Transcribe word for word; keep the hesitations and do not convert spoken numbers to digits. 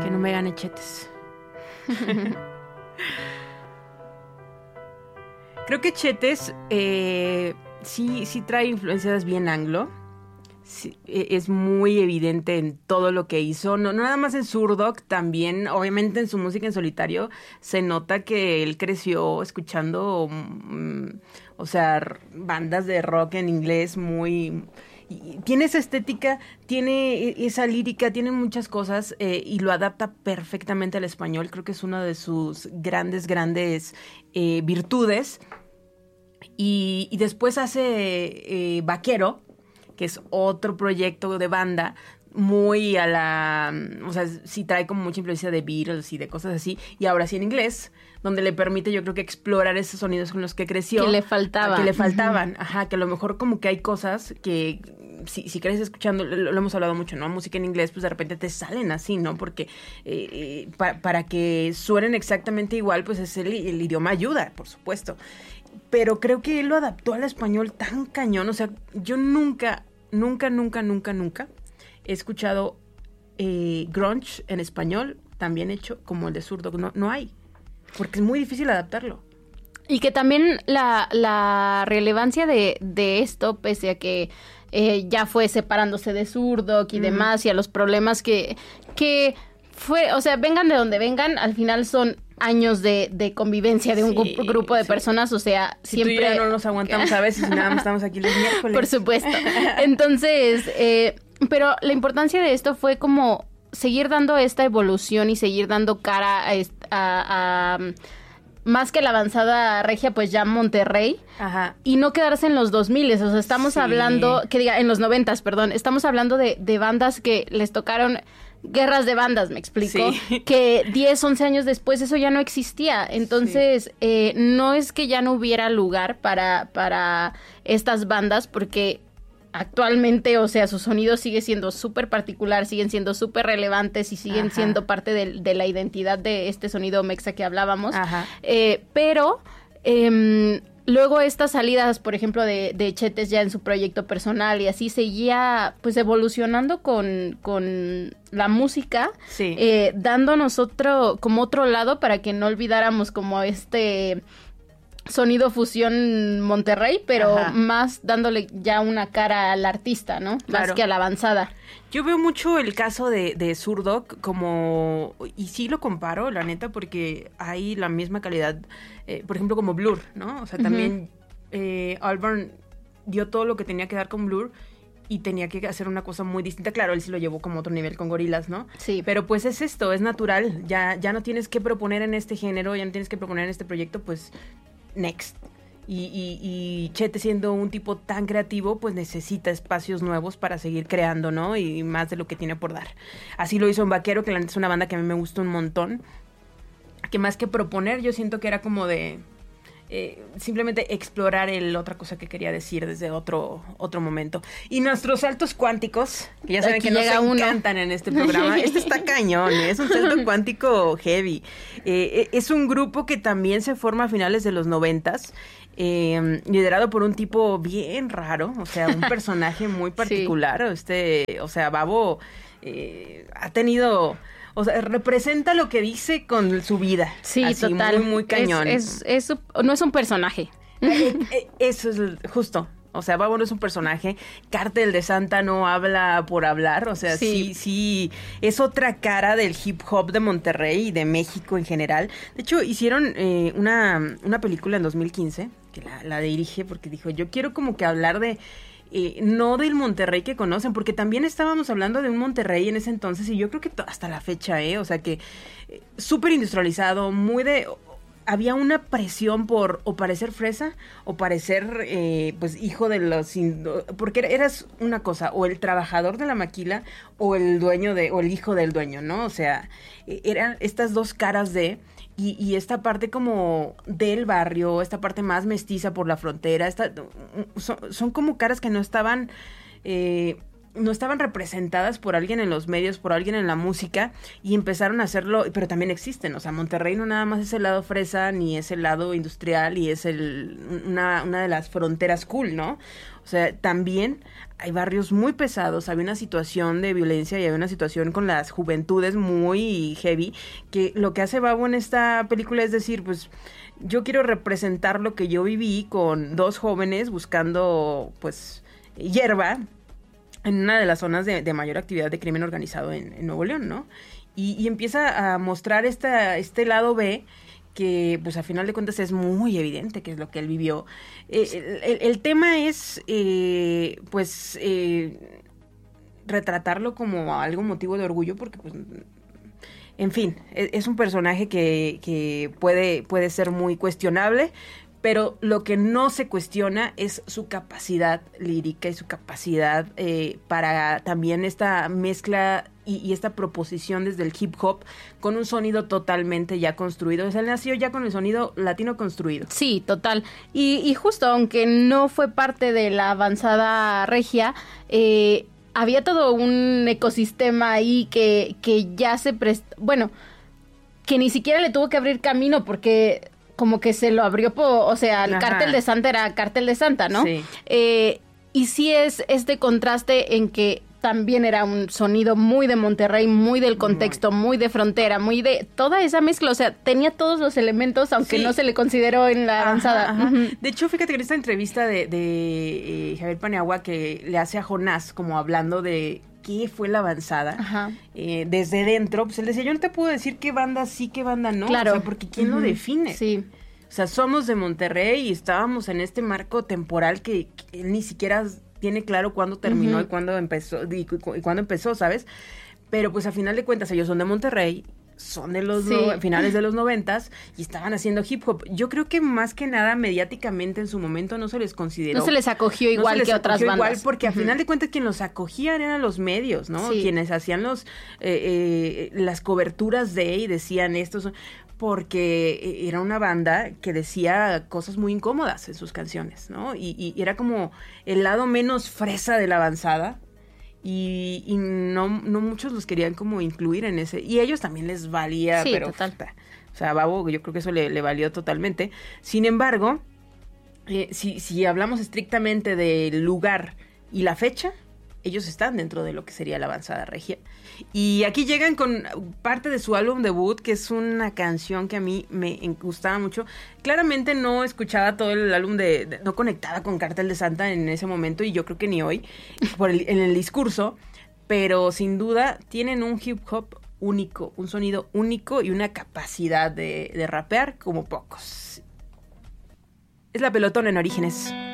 Que no me gane Chetes. Creo que Chetes eh, sí, sí trae influencias bien anglo. Sí, es muy evidente en todo lo que hizo, no, no nada más en Zurdok, también obviamente en su música en solitario se nota que él creció escuchando, um, o sea, bandas de rock en inglés muy... Y tiene esa estética, tiene esa lírica, tiene muchas cosas eh, y lo adapta perfectamente al español. Creo que es una de sus grandes, grandes eh, virtudes. Y, y después hace eh, Vaquero, que es otro proyecto de banda muy a la... O sea, sí trae como mucha influencia de Beatles y de cosas así. Y ahora sí en inglés, donde le permite, yo creo que explorar esos sonidos con los que creció. Que le faltaban. Que le faltaban, uh-huh. Ajá, que a lo mejor como que hay cosas que... Si, si crees escuchando, lo, lo hemos hablado mucho, ¿no? Música en inglés, pues de repente te salen así, ¿no? Porque eh, pa, para que suenen exactamente igual, pues es el, el idioma ayuda, por supuesto. Pero creo que él lo adaptó al español tan cañón. O sea, yo nunca, nunca, nunca, nunca, nunca he escuchado eh, grunge en español tan bien hecho como el de Zurdok. No, no hay, porque es muy difícil adaptarlo. Y que también la, la relevancia de, de esto, pese a que eh, ya fue separándose de Zurdok y mm. demás, y a los problemas que, que fue, o sea, vengan de donde vengan, al final son años de, de convivencia de un sí, gru- grupo de sí. personas, o sea, si siempre... Tú y yo no nos aguantamos a veces y nada más estamos aquí los miércoles. Por supuesto. Entonces, eh, pero la importancia de esto fue como seguir dando esta evolución y seguir dando cara a... a, a más que la avanzada regia, pues ya Monterrey. Ajá. Y no quedarse en los dos mil, o sea, estamos sí. hablando, que diga, en los noventas, perdón, estamos hablando de, de bandas que les tocaron guerras de bandas, me explico, sí. que diez, once años después eso ya no existía, entonces sí. eh, no es que ya no hubiera lugar para, para estas bandas, porque actualmente, o sea, su sonido sigue siendo súper particular, siguen siendo súper relevantes y siguen Ajá. siendo parte de, de la identidad de este sonido mexa que hablábamos. Ajá. Eh, pero eh, luego estas salidas, por ejemplo, de, de Chetes ya en su proyecto personal y así seguía pues evolucionando con, con la música, sí. eh, dándonos otro, como otro lado para que no olvidáramos como este... sonido fusión Monterrey, pero Ajá. más dándole ya una cara al artista, ¿no? Claro. Más que a la avanzada. Yo veo mucho el caso de, de Zurdok como... Y sí lo comparo, la neta, porque hay la misma calidad, eh, por ejemplo, como Blur, ¿no? O sea, también uh-huh. eh, Albarn dio todo lo que tenía que dar con Blur y tenía que hacer una cosa muy distinta. Claro, él sí lo llevó como otro nivel con Gorillaz, ¿no? Sí. Pero pues es esto, es natural. Ya, ya no tienes que proponer en este género, ya no tienes que proponer en este proyecto, pues... Next. Y, y, y Chete, siendo un tipo tan creativo, pues necesita espacios nuevos para seguir creando, ¿no? Y más de lo que tiene por dar. Así lo hizo en Vaquero, que la neta es una banda que a mí me gustó un montón. Que más que proponer, yo siento que era como de... Eh, simplemente explorar el otra cosa que quería decir desde otro otro momento. Y nuestros saltos cuánticos, que ya saben Aquí que nos uno. encantan en este programa. Este está cañón, ¿eh? Es un salto cuántico heavy. Eh, es un grupo que también se forma a finales de los noventas, eh, liderado por un tipo bien raro, o sea, un personaje muy particular. Sí. Este, o sea, Babo eh, ha tenido... O sea, representa lo que dice con su vida. Sí, así, total. Muy, muy cañón. Es, es, es, no es un personaje. Eh, eh, eso es justo. O sea, Babo no es un personaje. Cártel de Santa no habla por hablar. O sea, sí, sí, sí es otra cara del hip hop de Monterrey y de México en general. De hecho, hicieron eh, una, una película en dos mil quince, que la, la dirige porque dijo, yo quiero como que hablar de... Eh, no del Monterrey que conocen, porque también estábamos hablando de un Monterrey en ese entonces y yo creo que t- hasta la fecha, ¿eh? O sea que eh, súper industrializado, muy de... Había una presión por o parecer fresa o parecer, eh, pues, hijo de los... Porque eras una cosa, o el trabajador de la maquila o el dueño de... o el hijo del dueño, ¿no? O sea, eran estas dos caras de... Y, y esta parte como del barrio, esta parte más mestiza por la frontera, esta, son, son como caras que no estaban eh, no estaban representadas por alguien en los medios, por alguien en la música, y empezaron a hacerlo, pero también existen, o sea, Monterrey no nada más es el lado fresa, ni es el lado industrial, y es el una, una de las fronteras cool, ¿no? O sea, también hay barrios muy pesados, había una situación de violencia y había una situación con las juventudes muy heavy, que lo que hace Babo en esta película es decir, pues, yo quiero representar lo que yo viví con dos jóvenes buscando, pues, hierba, en una de las zonas de, de mayor actividad de crimen organizado en, en Nuevo León, ¿no? Y, y empieza a mostrar esta, este lado B que, pues, a final de cuentas es muy evidente que es lo que él vivió. Eh, el, el tema es, eh, pues, eh, retratarlo como algo motivo de orgullo porque, pues, en fin, es, es un personaje que, que puede, puede ser muy cuestionable, pero lo que no se cuestiona es su capacidad lírica y su capacidad eh, para también esta mezcla y, y esta proposición desde el hip hop con un sonido totalmente ya construido. O sea, él nació ya con el sonido latino construido. Sí, total. Y, y justo, aunque no fue parte de la avanzada regia, eh, había todo un ecosistema ahí que, que ya se prestó, bueno, que ni siquiera le tuvo que abrir camino porque como que se lo abrió, po, o sea, el Ajá. Cártel de Santa era Cártel de Santa, ¿no? Sí. Eh, y sí es este contraste en que también era un sonido muy de Monterrey, muy del contexto, muy, muy de frontera, muy de toda esa mezcla, o sea, tenía todos los elementos, aunque sí. no se le consideró en la avanzada. Ajá, ajá. Uh-huh. De hecho, fíjate que en esta entrevista de, de eh, Javier Paniagua que le hace a Jonás, como hablando de qué fue la avanzada, eh, desde dentro, pues él decía, yo no te puedo decir qué banda sí, qué banda no, claro. o sea, porque ¿quién uh-huh. lo define? Sí. O sea, somos de Monterrey y estábamos en este marco temporal que, que él ni siquiera tiene claro cuándo terminó uh-huh. y cuándo empezó, y, y cuándo empezó, ¿sabes? Pero pues a final de cuentas ellos son de Monterrey, son de los sí. no, finales de los noventas y estaban haciendo hip hop. Yo creo que más que nada mediáticamente en su momento no se les consideró. No se les acogió igual no se les que otras bandas. Igual porque uh-huh. a final de cuentas quien los acogían eran los medios, ¿no? Sí. Quienes hacían los eh, eh, las coberturas de y decían estos porque era una banda que decía cosas muy incómodas en sus canciones, ¿no? Y, y era como el lado menos fresa de la avanzada. Y, y no, no muchos los querían como incluir en ese, y a ellos también les valía, sí, pero total. O sea, Babo, yo creo que eso le, le valió totalmente. Sin embargo, eh, si, si hablamos estrictamente del lugar y la fecha, ellos están dentro de lo que sería la avanzada regia. Y aquí llegan con parte de su álbum debut, que es una canción que a mí me gustaba mucho. Claramente no escuchaba todo el álbum de, de no conectaba con Cártel de Santa en ese momento, y yo creo que ni hoy, por el, en el discurso, pero sin duda tienen un hip hop único, un sonido único y una capacidad de, de rapear como pocos. Es La Pelotona en Orígenes.